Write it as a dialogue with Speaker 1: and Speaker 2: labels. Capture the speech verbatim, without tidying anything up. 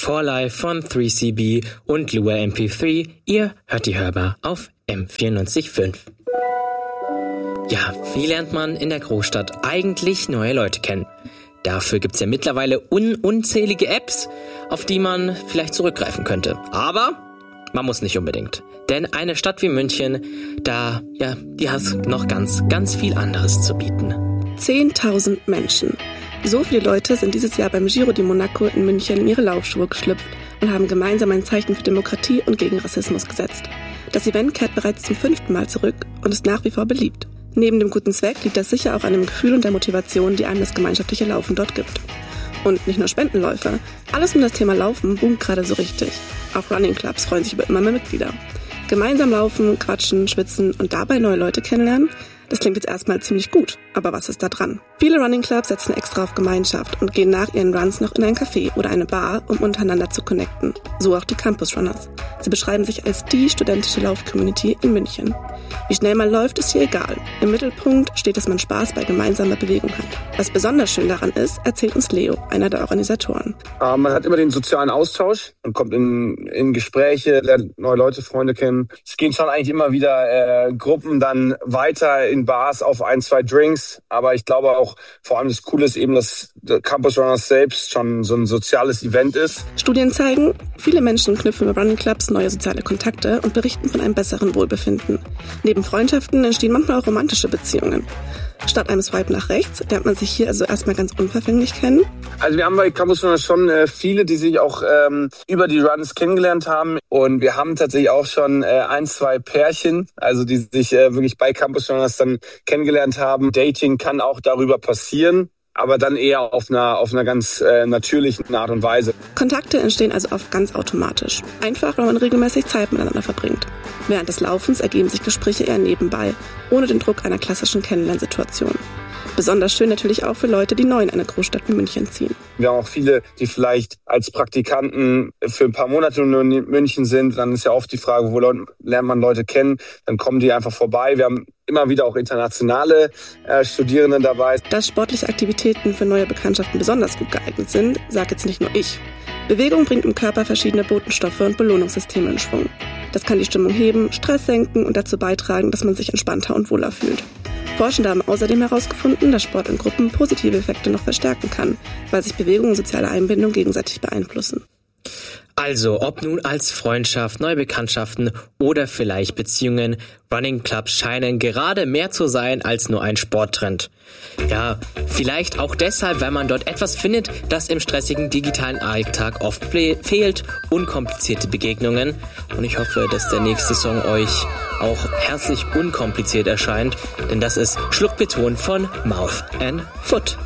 Speaker 1: For Life von drei C B und Lua M P drei. Ihr hört die Hörbar auf M vierundneunzig Komma fünf. Ja, wie lernt man in der Großstadt eigentlich neue Leute kennen? Dafür gibt's ja mittlerweile un- unzählige Apps, auf die man vielleicht zurückgreifen könnte. Aber man muss nicht unbedingt. Denn eine Stadt wie München, da, ja, die hat noch ganz, ganz viel anderes zu bieten.
Speaker 2: zehntausend Menschen. So viele Leute sind dieses Jahr beim Giro di Monaco in München in ihre Laufschuhe geschlüpft und haben gemeinsam ein Zeichen für Demokratie und gegen Rassismus gesetzt. Das Event kehrt bereits zum fünften Mal zurück und ist nach wie vor beliebt. Neben dem guten Zweck liegt das sicher auch an dem Gefühl und der Motivation, die einem das gemeinschaftliche Laufen dort gibt. Und nicht nur Spendenläufe. Alles um das Thema Laufen boomt gerade so richtig. Auch Running Clubs freuen sich über immer mehr Mitglieder. Gemeinsam laufen, quatschen, schwitzen und dabei neue Leute kennenlernen? Das klingt jetzt erstmal ziemlich gut, aber was ist da dran? Viele Running Clubs setzen extra auf Gemeinschaft und gehen nach ihren Runs noch in ein Café oder eine Bar, um untereinander zu connecten. So auch die Campus Runners. Sie beschreiben sich als die studentische Lauf-Community in München. Wie schnell man läuft, ist hier egal. Im Mittelpunkt steht, dass man Spaß bei gemeinsamer Bewegung hat. Was besonders schön daran ist, erzählt uns Leo, einer der Organisatoren.
Speaker 3: Äh, man hat immer den sozialen Austausch und kommt in, in Gespräche, lernt neue Leute, Freunde kennen. Es gehen schon eigentlich immer wieder äh, Gruppen dann weiter in Bars auf ein, zwei Drinks. Aber ich glaube auch, vor allem das Coole ist eben, dass Campus Runners selbst schon so ein soziales Event ist.
Speaker 2: Studien zeigen, viele Menschen knüpfen über Running Clubs neue soziale Kontakte und berichten von einem besseren Wohlbefinden. Neben Freundschaften entstehen manchmal auch romantische Beziehungen. Statt einem Swipe nach rechts lernt man sich hier also erstmal ganz unverfänglich kennen.
Speaker 3: Also wir haben bei Campus Runners schon äh, viele, die sich auch ähm, über die Runs kennengelernt haben. Und wir haben tatsächlich auch schon äh, ein, zwei Pärchen, also die sich äh, wirklich bei Campus Runners dann kennengelernt haben. Dating kann auch darüber passieren, aber dann eher auf einer auf einer ganz äh, natürlichen Art und Weise.
Speaker 2: Kontakte entstehen also oft ganz automatisch. Einfach, weil man regelmäßig Zeit miteinander verbringt. Während des Laufens ergeben sich Gespräche eher nebenbei, ohne den Druck einer klassischen Kennenlernsituation. Besonders schön natürlich auch für Leute, die neu in eine Großstadt wie München ziehen.
Speaker 3: Wir haben auch viele, die vielleicht als Praktikanten für ein paar Monate nur in München sind. Dann ist ja oft die Frage, wo lernt man Leute kennen? Dann kommen die einfach vorbei. Wir haben immer wieder auch internationale äh, Studierende dabei.
Speaker 2: Dass sportliche Aktivitäten für neue Bekanntschaften besonders gut geeignet sind, sagt jetzt nicht nur ich. Bewegung bringt im Körper verschiedene Botenstoffe und Belohnungssysteme in Schwung. Das kann die Stimmung heben, Stress senken und dazu beitragen, dass man sich entspannter und wohler fühlt. Forschende haben außerdem herausgefunden, dass Sport in Gruppen positive Effekte noch verstärken kann, weil sich Bewegung und soziale Einbindung gegenseitig beeinflussen.
Speaker 1: Also, ob nun als Freundschaft, neue Bekanntschaften oder vielleicht Beziehungen, Running Clubs scheinen gerade mehr zu sein als nur ein Sporttrend. Ja, vielleicht auch deshalb, weil man dort etwas findet, das im stressigen digitalen Alltag oft fehlt, unkomplizierte Begegnungen. Und ich hoffe, dass der nächste Song euch auch herzlich unkompliziert erscheint, denn das ist Schluckbeton von Mouth and Foot.